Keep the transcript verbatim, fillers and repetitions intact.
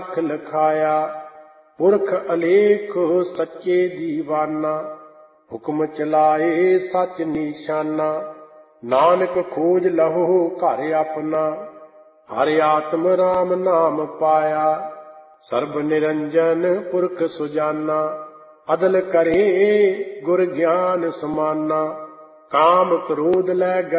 ਲੱਖ ਲਖਾਇਆ। ਪੁਰਖ ਅਲੇਖ ਸੱਚੇ ਦੀਵਾਨਾ, ਹੁਕਮ ਚਲਾਏ ਸੱਚ ਨਿਸ਼ਾਨਾ। ਨਾਨਕ ਖੋਜ ਲਹੋ ਘਰ ਆਪਣਾ, ਹਰਿ ਆਤਮ ਰਾਮ ਨਾਮ ਪਾਇਆ। ਸਰਬ ਨਿਰੰਜਨ ਪੁਰਖ ਸੁਜਾਨਾ, ਅਦਲ ਕਰੇ ਗੁਰ ਗਿਆਨ ਸਮਾਨਾ। ਕਾਮ ਕ੍ਰੋਧ ਲੈ